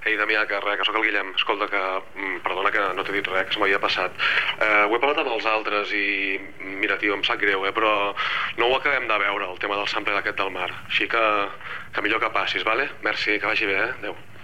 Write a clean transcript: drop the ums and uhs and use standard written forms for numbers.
Ei, Damià, que res, que sóc el Guillem. Escolta, que perdona que no t'he dit res, que se m'havia passat. Ho he parlat amb els altres i mira, tio, em sap greu, però no ho acabem de veure, el tema del sampler aquest del mar. Així que millor que passis, vale? Merci, que vagi bé, Adéu.